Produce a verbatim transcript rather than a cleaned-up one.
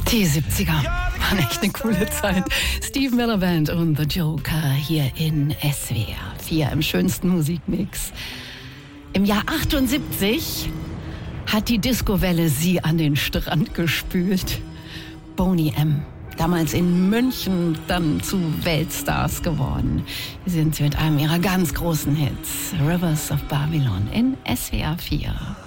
Die siebziger waren echt eine coole Zeit. Steve Miller Band und The Joker hier in S W R vier im schönsten Musikmix. Im Jahr achtundsiebzig hat die Discowelle sie an den Strand gespült. Boney M., damals in München, dann zu Weltstars geworden. Hier sind sie mit einem ihrer ganz großen Hits, Rivers of Babylon in S W R vier.